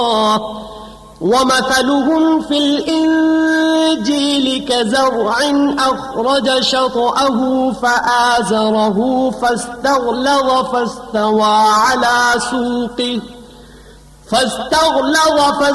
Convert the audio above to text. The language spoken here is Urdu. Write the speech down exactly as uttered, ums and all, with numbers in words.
ومثلهم في الإنجيل كزرع أخرج شطأه فآزره فاستغلظ فاستوى على سوقه فاستغلظ